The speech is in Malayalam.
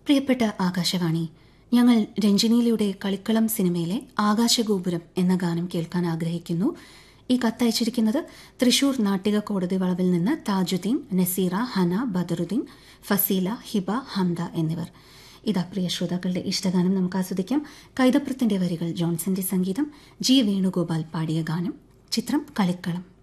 പ്രിയപ്പെട്ട ആകാശവാണി, ഞങ്ങൾ രഞ്ജിനിയിലൂടെ കളിക്കളം സിനിമയിലെ ആകാശഗോപുരം എന്ന ഗാനം കേൾക്കാൻ ആഗ്രഹിക്കുന്നു. ഈ കത്തയച്ചിരിക്കുന്നത് തൃശൂർ നാട്ടിക കോടതി വളവിൽ നിന്ന് താജുദ്ദീൻ, നസീറ, ഹന, ബദറുദ്ദീൻ, ഫസീല, ഹിബ, ഹംദ എന്നിവർ. ഇതാ പ്രിയ ശ്രോതാക്കളുടെ ഇഷ്ടഗാനം നമുക്ക് ആസ്വദിക്കാം. കൈതപ്രത്തിന്റെ വരികൾ ജോൺസന്റെ സംഗീതം, ജി വേണുഗോപാൽ പാടിയ ഗാനം. ചിത്രം കളിക്കളം.